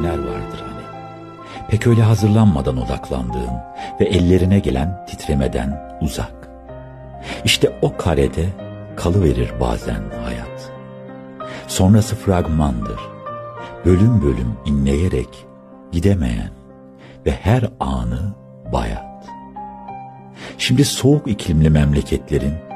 kareler vardır hani. Pek öyle hazırlanmadan odaklandığın ve ellerine gelen titremeden uzak. İşte o karede kalıverir bazen hayat. Sonrası fragmandır. Bölüm bölüm inleyerek gidemeyen ve her anı bayat. Şimdi soğuk iklimli memleketlerin